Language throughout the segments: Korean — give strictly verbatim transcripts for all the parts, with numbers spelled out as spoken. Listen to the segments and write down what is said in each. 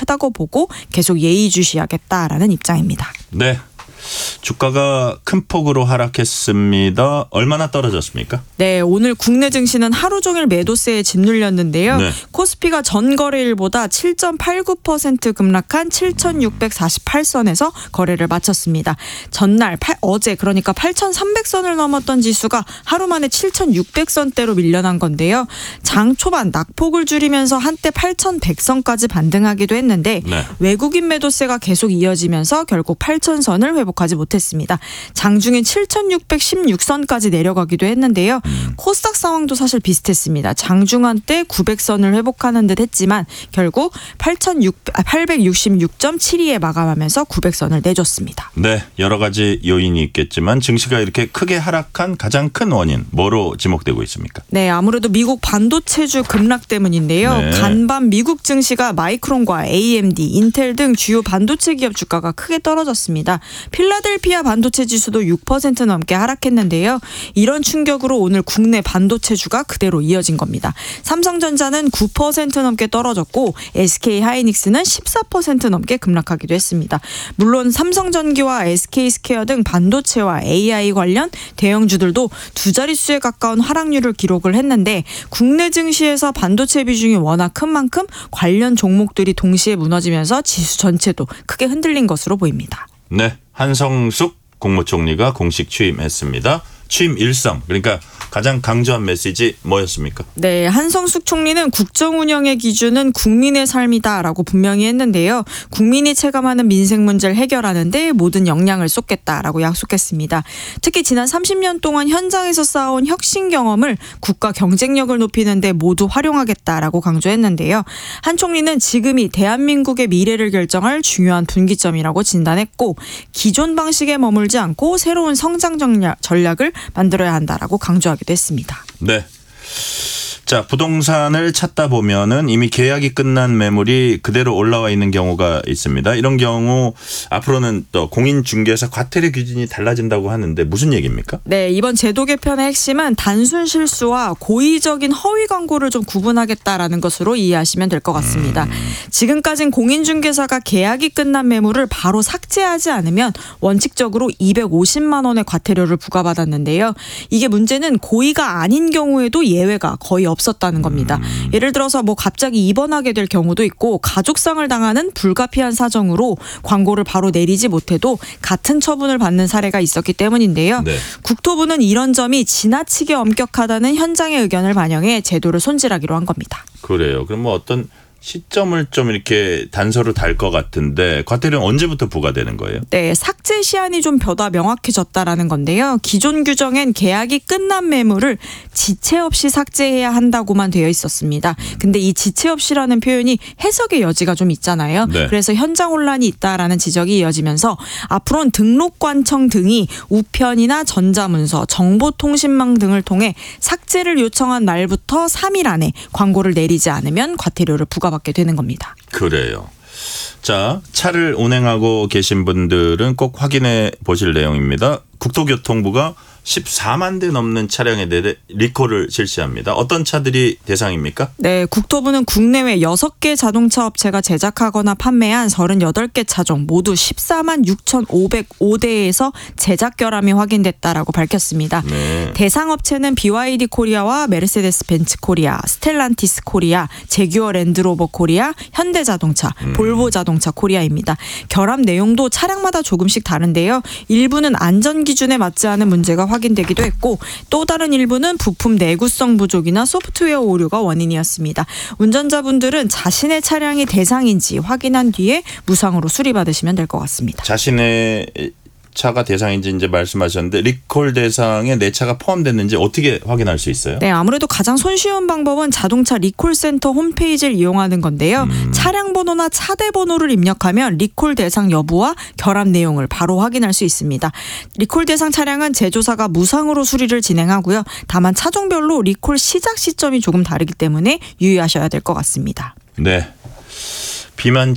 하다고 보고 계속 예의주시하겠다라는 입장입니다. 네. 주가가 큰 폭으로 하락했습니다. 얼마나 떨어졌습니까? 네, 오늘 국내 증시는 하루 종일 매도세에 짓눌렸는데요. 네. 코스피가 전 거래일보다 칠 점 팔구 퍼센트 급락한 칠천육백사십팔 선에서 거래를 마쳤습니다. 전날 팔, 어제 그러니까 팔천삼백 선을 넘었던 지수가 하루 만에 칠천육백 선대로 밀려난 건데요. 장 초반 낙폭을 줄이면서 한때 팔천백 선까지 반등하기도 했는데 네. 외국인 매도세가 계속 이어지면서 결국 팔천 선을 회복 하지 못했습니다. 장중엔 칠천육백십육 선까지 내려가기도 했는데요. 음. 코스닥 상황도 사실 비슷했습니다. 장중 한때 구백 선을 회복하는 듯 했지만 결국 팔백육십육 점 칠이에 마감하면서 구백 선을 내줬습니다. 네, 여러 가지 요인이 있겠지만 증시가 이렇게 크게 하락한 가장 큰 원인 뭐로 지목되고 있습니까? 네, 아무래도 미국 반도체주 급락 때문인데요. 네. 간밤 미국 증시가 마이크론과 에이엠디, 인텔 등 주요 반도체 기업 주가가 크게 떨어졌습니다. 필라델피아 반도체 지수도 육 퍼센트 넘게 하락했는데요. 이런 충격으로 오늘 국내 반도체주가 그대로 이어진 겁니다. 삼성전자는 구 퍼센트 넘게 떨어졌고 에스케이하이닉스는 십사 퍼센트 넘게 급락하기도 했습니다. 물론 삼성전기와 에스케이스퀘어 등 반도체와 에이아이 관련 대형주들도 두 자릿수에 가까운 하락률을 기록을 했는데 국내 증시에서 반도체 비중이 워낙 큰 만큼 관련 종목들이 동시에 무너지면서 지수 전체도 크게 흔들린 것으로 보입니다. 네, 한성숙 국무총리가 공식 취임했습니다. 취임 일성, 그러니까 가장 강조한 메시지 뭐였습니까? 네, 한성숙 총리는 국정 운영의 기준은 국민의 삶이다라고 분명히 했는데요. 국민이 체감하는 민생 문제를 해결하는 데 모든 역량을 쏟겠다라고 약속했습니다. 특히 지난 삼십 년 동안 현장에서 쌓아온 혁신 경험을 국가 경쟁력을 높이는 데 모두 활용하겠다라고 강조했는데요. 한 총리는 지금이 대한민국의 미래를 결정할 중요한 분기점이라고 진단했고 기존 방식에 머물지 않고 새로운 성장 전략, 전략을 만들어야 한다라고 강조하기도 했습니다. 네. 자, 부동산을 찾다 보면은 이미 계약이 끝난 매물이 그대로 올라와 있는 경우가 있습니다. 이런 경우 앞으로는 또 공인중개사 과태료 기준이 달라진다고 하는데 무슨 얘기입니까? 네, 이번 제도 개편의 핵심은 단순 실수와 고의적인 허위 광고를 좀 구분하겠다라는 것으로 이해하시면 될 것 같습니다. 음. 지금까지는 공인중개사가 계약이 끝난 매물을 바로 삭제하지 않으면 원칙적으로 이백오십만 원의 과태료를 부과받았는데요. 이게 문제는 고의가 아닌 경우에도 예외가 거의 없습니다. 없었다는 겁니다. 음. 예를 들어서 뭐 갑자기 입원하게 될 경우도 있고 가족상을 당하는 불가피한 사정으로 광고를 바로 내리지 못해도 같은 처분을 받는 사례가 있었기 때문인데요. 네. 국토부는 이런 점이 지나치게 엄격하다는 현장의 의견을 반영해 제도를 손질하기로 한 겁니다. 그래요. 그럼 뭐 어떤 시점을 좀 이렇게 단서로 달 것 같은데 과태료는 언제부터 부과되는 거예요? 네, 삭제 시한이 좀 보다 명확해졌다라는 건데요. 기존 규정엔 계약이 끝난 매물을 지체 없이 삭제해야 한다고만 되어 있었습니다. 근데 이 지체 없이라는 표현이 해석의 여지가 좀 있잖아요. 네. 그래서 현장 혼란이 있다라는 지적이 이어지면서 앞으로는 등록관청 등이 우편이나 전자문서, 정보통신망 등을 통해 삭제를 요청한 날부터 삼 일 안에 광고를 내리지 않으면 과태료를 부과받습니다. 받게 되는 겁니다. 그래요. 자, 차를 운행하고 계신 분들은 꼭 확인해 보실 내용입니다. 국토교통부가 십사만 대 넘는 차량에 대해 리콜을 실시합니다. 어떤 차들이 대상입니까? 네, 국토부는 국내외 여섯 개 자동차 업체가 제작하거나 판매한 서른여덟 개 차종 모두 십사만 육천오백오 대에서 제작 결함이 확인됐다라고 밝혔습니다. 네. 대상 업체는 비와이디 코리아와 메르세데스 벤츠 코리아, 스텔란티스 코리아, 제규어 랜드로버 코리아, 현대자동차, 음. 볼보 자동차 코리아입니다. 결함 내용도 차량마다 조금씩 다른데요. 일부는 안전 기준에 맞지 않은 문제가 확인됐습니다. 확인되기도 했고 또 다른 일부는 부품 내구성 부족이나 소프트웨어 오류가 원인이었습니다. 운전자분들은 자신의 차량이 대상인지 확인한 뒤에 무상으로 수리받으시면 될 것 같습니다. 자신의 차가 대상인지 이제 말씀하셨는데 리콜 대상에 내 차가 포함됐는지 어떻게 확인할 수 있어요? 네, 아무래도 가장 손쉬운 방법은 자동차 리콜센터 홈페이지를 이용하는 건데요. 음. 차량 번호나 차대 번호를 입력하면 리콜 대상 여부와 결함 내용을 바로 확인할 수 있습니다. 리콜 대상 차량은 제조사가 무상으로 수리를 진행하고요. 다만 차종별로 리콜 시작 시점이 조금 다르기 때문에 유의하셔야 될 것 같습니다. 네. 비만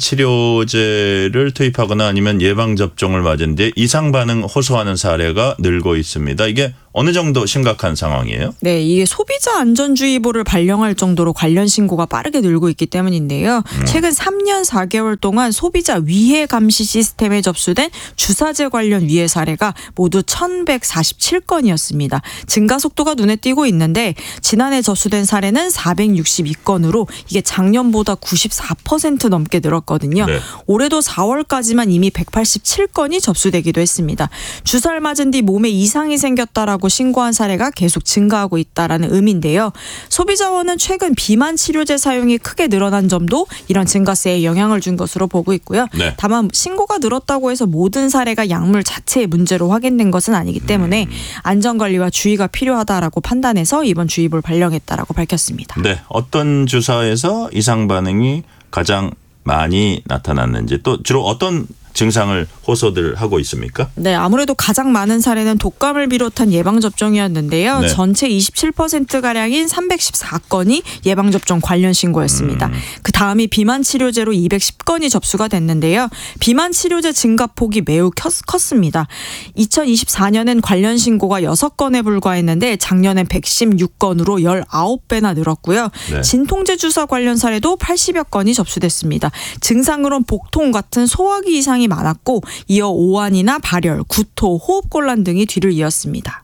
치료제를 투입하거나 아니면 예방접종을 맞은 뒤에 이상 반응 호소하는 사례가 늘고 있습니다. 이게 어느 정도 심각한 상황이에요? 네, 이게 소비자 안전주의보를 발령할 정도로 관련 신고가 빠르게 늘고 있기 때문인데요. 음. 최근 삼 년 사 개월 동안 소비자 위해 감시 시스템에 접수된 주사제 관련 위해 사례가 모두 천백사십칠 건이었습니다. 증가 속도가 눈에 띄고 있는데 지난해 접수된 사례는 사백육십이 건으로 이게 작년보다 구십사 퍼센트 넘게 늘었거든요. 네. 올해도 사월까지만 이미 백팔십칠 건이 접수되기도 했습니다. 주사를 맞은 뒤 몸에 이상이 생겼다라고 신고한 사례가 계속 증가하고 있다라는 의미인데요. 소비자원은 최근 비만 치료제 사용이 크게 늘어난 점도 이런 증가세에 영향을 준 것으로 보고 있고요. 네. 다만 신고가 늘었다고 해서 모든 사례가 약물 자체의 문제로 확인된 것은 아니기 때문에 음. 안전관리와 주의가 필요하다라고 판단해서 이번 주의보를 발령했다라고 밝혔습니다. 네, 어떤 주사에서 이상 반응이 가장 많이 나타났는지 또 주로 어떤 증상을 호소들 하고 있습니까? 네, 아무래도 가장 많은 사례는 독감을 비롯한 예방접종이었는데요. 네. 전체 이십칠 퍼센트가량인 삼백십사 건이 예방접종 관련 신고였습니다. 음. 그 다음이 비만 치료제로 이백십 건이 접수가 됐는데요. 비만 치료제 증가폭이 매우 컸습니다. 이천이십사 년엔 관련 신고가 여섯 건에 불과했는데 작년엔 백십육 건으로 열아홉 배나 늘었고요. 네. 진통제 주사 관련 사례도 팔십여 건이 접수됐습니다. 증상으로는 복통 같은 소화기 이상이 많았고 이어 오한이나 발열, 구토, 호흡곤란 등이 뒤를 이었습니다.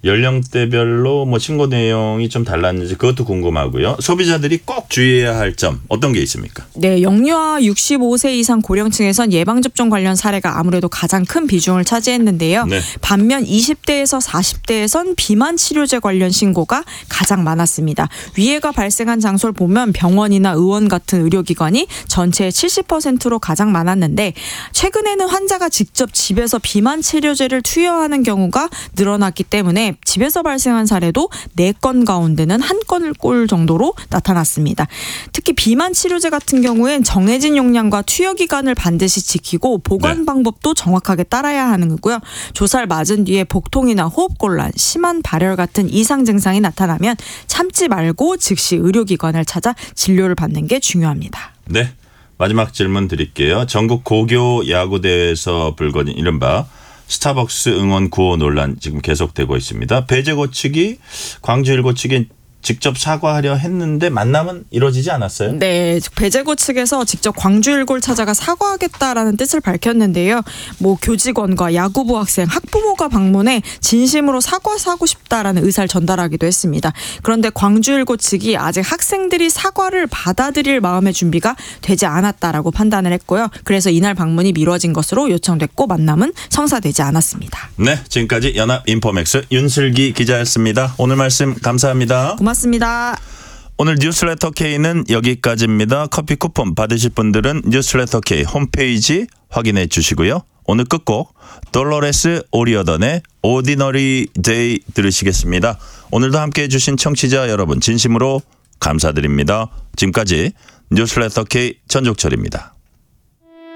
연령대별로 뭐 신고 내용이 좀 달랐는지 그것도 궁금하고요. 소비자들이 꼭 주의해야 할 점 어떤 게 있습니까? 네, 영유아 육십오 세 이상 고령층에선 예방접종 관련 사례가 아무래도 가장 큰 비중을 차지했는데요. 네. 반면 이십 대에서 사십 대에선 비만 치료제 관련 신고가 가장 많았습니다. 위해가 발생한 장소를 보면 병원이나 의원 같은 의료기관이 전체의 칠십 퍼센트로 가장 많았는데 최근에는 환자가 직접 집에서 비만 치료제를 투여하는 경우가 늘어났기 때문에 집에서 발생한 사례도 네 건 가운데는 한 건을 꼴 정도로 나타났습니다. 특히 비만 치료제 같은 경우엔 정해진 용량과 투여 기간을 반드시 지키고 보관 네. 방법도 정확하게 따라야 하는 거고요. 조사를 맞은 뒤에 복통이나 호흡곤란, 심한 발열 같은 이상 증상이 나타나면 참지 말고 즉시 의료기관을 찾아 진료를 받는 게 중요합니다. 네, 마지막 질문 드릴게요. 전국 고교 야구대회에서 불거진 이른바 스타벅스 응원 구호 논란 지금 계속되고 있습니다. 배재고 측이 광주일고 측에 직접 사과하려 했는데 만남은 이루어지지 않았어요? 네, 배재고 측에서 직접 광주일고를 찾아가 사과하겠다라는 뜻을 밝혔는데요. 뭐 교직원과 야구부 학생, 학부모가 방문해 진심으로 사과하고 싶다라는 의사를 전달하기도 했습니다. 그런데 광주일고 측이 아직 학생들이 사과를 받아들일 마음의 준비가 되지 않았다라고 판단을 했고요. 그래서 이날 방문이 미뤄진 것으로 요청됐고 만남은 성사되지 않았습니다. 네, 지금까지 연합인포맥스 윤슬기 기자였습니다. 오늘 말씀 감사합니다. 고맙습니다. 오늘 뉴스레터 K는 여기까지입니다. 커피 쿠폰 받으실 분들은 뉴스레터 K 홈페이지 확인해 주시고요. 오늘 끝곡 돌로레스 오리어던의 오디너리 데이 들으시겠습니다. 오늘도 함께해 주신 청취자 여러분 진심으로 감사드립니다. 지금까지 뉴스레터 K 전종철입니다.